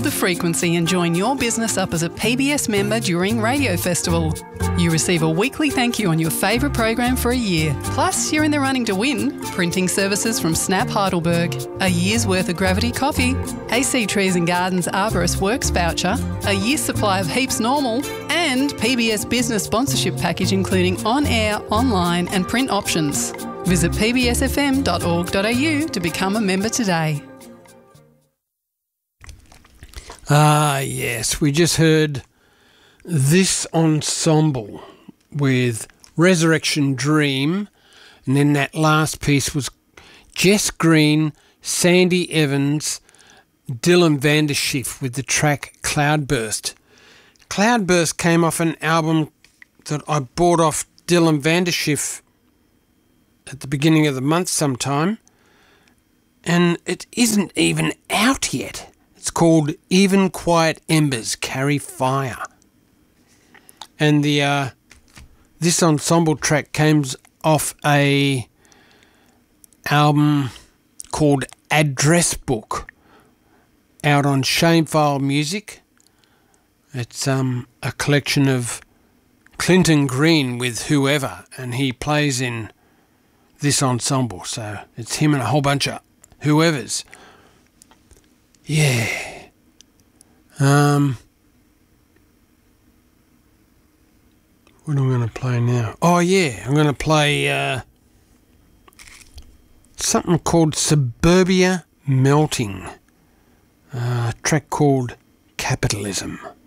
the frequency and join your business up as a PBS member during Radio Festival. You receive a weekly thank you on your favourite program for a year. Plus, you're in the running to win printing services from Snap Heidelberg, a year's worth of Gravity coffee, AC Trees and Gardens Arborist Works voucher, a year's supply of Heaps Normal, and PBS business sponsorship package including on-air, online and print options. Visit pbsfm.org.au to become a member today. Ah, yes, we just heard This Ensemble with Resurrection Dream, and then that last piece was Jess Green, Sandy Evans, Dylan Vanderschiff with the track Cloudburst. Cloudburst came off an album that I bought off Dylan Vanderschiff at the beginning of the month sometime, and it isn't even out yet. It's called Even Quiet Embers Carry Fire. And the this ensemble track came off a album called Address Book, out on Shamefile Music. It's a collection of Clinton Green with Whoever, and he plays in this ensemble, so it's him and a whole bunch of whoever's. Yeah. What am I going to play now? Oh yeah, I'm going to play something called Suburbia Melting, a track called Capitalism.